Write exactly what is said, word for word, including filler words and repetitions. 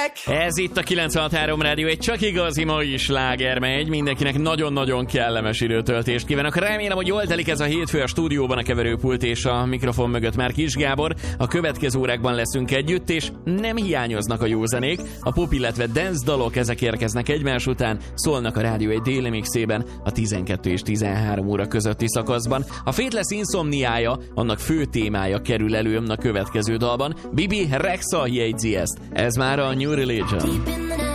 Ez itt a kilencvenhat három Rádió, egy csak igazi mai sláger megy. Mindenkinek nagyon-nagyon kellemes időtöltést kívánok. Remélem, hogy jól telik ez a hétfő a stúdióban, a keverőpult és a mikrofon mögött már Kis Gábor. A következő órákban leszünk együtt, és nem hiányoznak a jó zenék. A pop, illetve dance dalok, ezek érkeznek egymás után, szólnak a Rádió egy déli mixében a tizenkettő és tizenhárom óra közötti szakaszban. A Faithless Insomniája, annak fő témája kerül elő a következő dalban. Bibi Rexha jegyzi ezt. Ez már a New Religion.